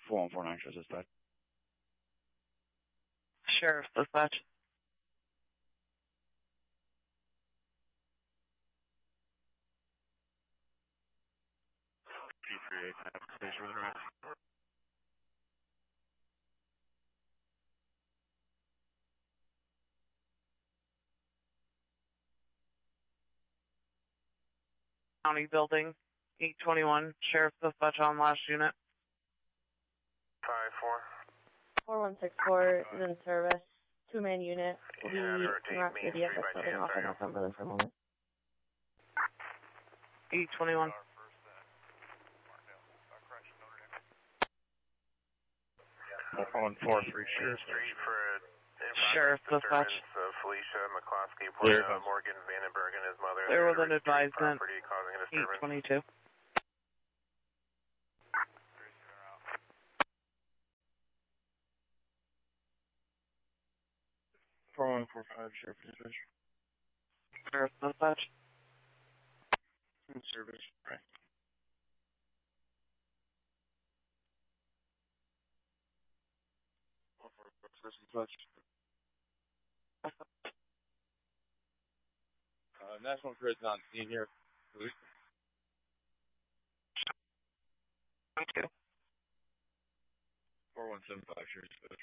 4149 shows dispatch. Sheriff's dispatch. G38 station with right. County Building, 821, Sheriff's dispatch on last unit. 5-4. 4164 is in service. Two-man unit. Will be not city of the building off of Northumberland for a moment. 821. On 4-3 Sheriff's Street for Sheriff's dispatch. Felicia McCloskey, Morgan Vandenberg and his mother. There was an advisement. Causing a disturbance. 822. Sheriff dispatch. Sheriff's dispatch. In service, right. Dispatch. National Grid's not in here. 4175 Sheriff dispatch.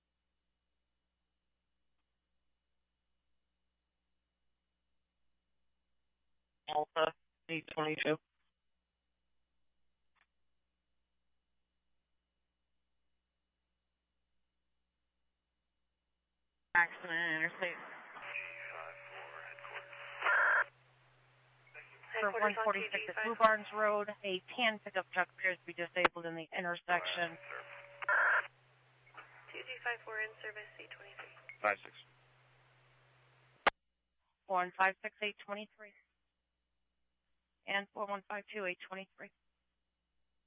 Alpha, 822. Accident interstate. For 146 at Blue Barns Road, a tan pickup truck appears to be disabled in the intersection. 2254 in service, 823. 56. 4156 823. And 4152 823.